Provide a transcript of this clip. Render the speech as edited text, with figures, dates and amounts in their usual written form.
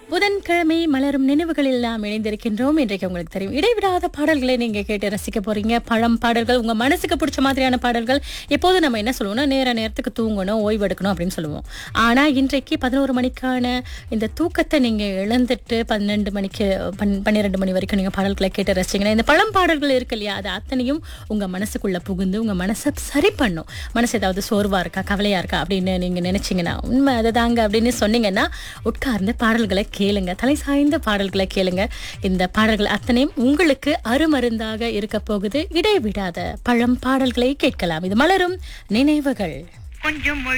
புதன்கிழமை மலரும் நினைவுகளில் நாம் இணைந்திருக்கின்றோம். இன்றைக்கு உங்களுக்கு தெரியும், இடைவிடாத பாடல்களை நீங்க கேட்டு ரசிக்க போறீங்க. பழம் பாடல்கள், உங்க மனசுக்கு பிடிச்ச மாதிரியான பாடல்கள். எப்போது நம்ம என்ன சொல்லுவோம்னா, நேரத்துக்கு தூங்கணும், ஓய்வெடுக்கணும் அப்படின்னு சொல்லுவோம். ஆனா இன்றைக்கு 11 மணிக்கான இந்த தூக்கத்தை நீங்க இழந்துட்டு 12 மணிக்கு 12 மணி வரைக்கும் நீங்க பாடல்களை கேட்டு ரசிச்சீங்கன்னா, இந்த பழம் பாடல்கள் இருக்கு இல்லையா, அது அத்தனையும் உங்க மனசுக்குள்ள புகுந்து உங்க மனசை சரி பண்ணும். மனசு ஏதாவது சோர்வா இருக்கா, கவலையா இருக்கா அப்படின்னு நீங்க நினைச்சீங்கன்னா, உண்மை அதுதாங்க அப்படின்னு சொன்னீங்கன்னா, உட்கார்ந்து பாடல்களை கேளுங்க, தலை சாய்ந்த பாடல்களை கேளுங்க. இந்த பாடல்கள் அத்தனையும் உங்களுக்கு அருமருந்தாக இருக்க போகுது. இடைவிடாத பழம் பாடல்களை கேட்கலாம். இது மலரும் நினைவுகள். கொஞ்சம்